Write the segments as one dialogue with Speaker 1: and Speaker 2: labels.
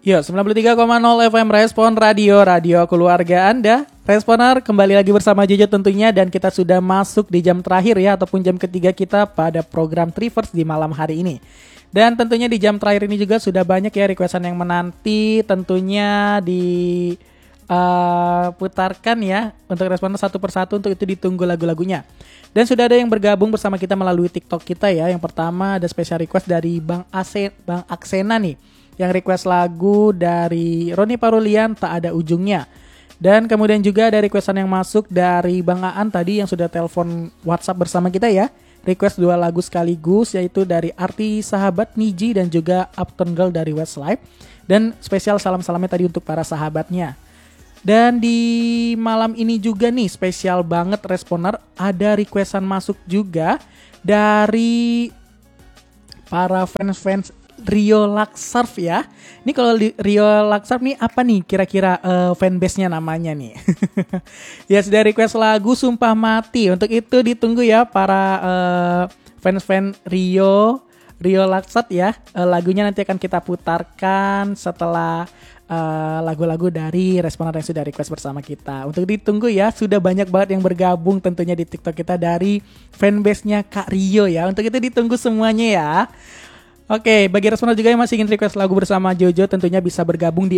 Speaker 1: Yuk, 93,0 FM Respon Radio keluarga Anda. Responer kembali lagi bersama Jojo tentunya. Dan kita sudah masuk di jam terakhir ya, ataupun jam ketiga kita pada program Trivers di malam hari ini. Dan tentunya di jam terakhir ini juga sudah banyak ya requestan yang menanti. Tentunya putarkan ya untuk responer satu persatu, untuk itu ditunggu lagu-lagunya. Dan sudah ada yang bergabung bersama kita melalui TikTok kita ya. Yang pertama ada special request dari Bang Aksena nih, yang request lagu dari Roni Parulian, Tak Ada Ujungnya. Dan kemudian juga ada requestan yang masuk dari Bang Aan tadi yang sudah telepon WhatsApp bersama kita ya. Request 2 lagu sekaligus, yaitu dari Arti Sahabat Niji dan juga Uptown Girl dari Westlife. Dan spesial salam-salamnya tadi untuk para sahabatnya. Dan di malam ini juga nih spesial banget responer, ada requestan masuk juga dari para fans Rio Luxsurf ya. Ini kalau Rio Luxsurf nih apa nih kira-kira fanbase-nya namanya nih. Ya sudah request lagu Sumpah Mati. Untuk itu ditunggu ya para fans Rio Luxsurf ya. Lagunya nanti akan kita putarkan setelah lagu-lagu dari responden yang sudah request bersama kita. Untuk ditunggu ya, sudah banyak banget yang bergabung tentunya di TikTok kita dari fanbase-nya Kak Rio ya. Untuk itu ditunggu semuanya ya. Oke, bagi responden juga yang masih ingin request lagu bersama Jojo tentunya bisa bergabung di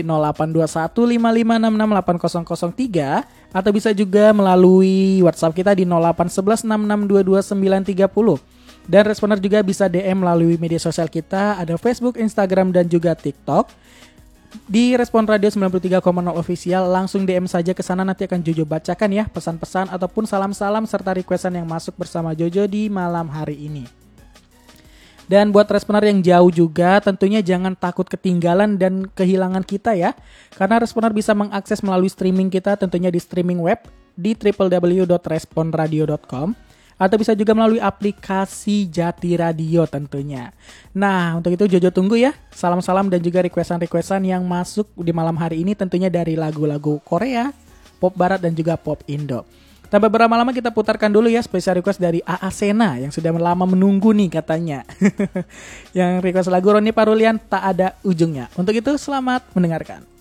Speaker 1: 082155668003 atau bisa juga melalui WhatsApp kita di 081166222930. Dan responden juga bisa DM melalui media sosial kita, ada Facebook, Instagram dan juga TikTok. Di Respon Radio 93,0 official, langsung DM saja ke sana, nanti akan Jojo bacakan ya pesan-pesan ataupun salam-salam serta requestan yang masuk bersama Jojo di malam hari ini. Dan buat responer yang jauh juga tentunya jangan takut ketinggalan dan kehilangan kita ya. Karena responer bisa mengakses melalui streaming kita tentunya di streaming web di www.responradio.com atau bisa juga melalui aplikasi Jati Radio tentunya. Nah, untuk itu Jojo tunggu ya salam-salam dan juga requestan-requestan yang masuk di malam hari ini tentunya dari lagu-lagu Korea, pop barat dan juga pop Indo. Tanpa berlama-lama kita putarkan dulu ya special request dari AA Sena yang sudah lama menunggu nih katanya. Yang request lagu Roni Parulian, Tak Ada Ujungnya. Untuk itu selamat mendengarkan.